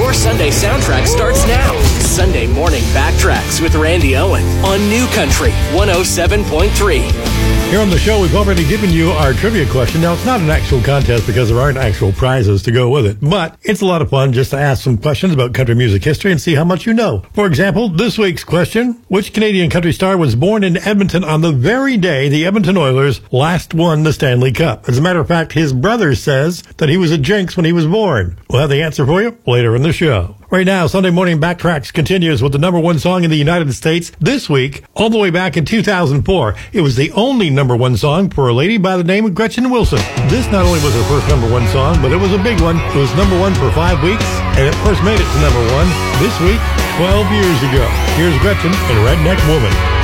Your Sunday soundtrack starts now. Sunday Morning Backtracks with Randy Owen on New Country 107.3. Here on the show, we've already given you our trivia question. Now, it's not an actual contest because there aren't actual prizes to go with it, but it's a lot of fun just to ask some questions about country music history and see how much you know. For example, this week's question: which Canadian country star was born in Edmonton on the very day the Edmonton Oilers last won the Stanley Cup? As a matter of fact, his brother says that he was a jinx when he was born. We'll have the answer for you later in the show. Right now, Sunday Morning Backtracks continues with the number one song in the United States this week, all the way back in 2004. It was the only number one song for a lady by the name of Gretchen Wilson. This not only was her first number one song, but it was a big one. It was number one for 5 weeks, and it first made it to number one this week, 12 years ago. Here's Gretchen and Redneck Woman.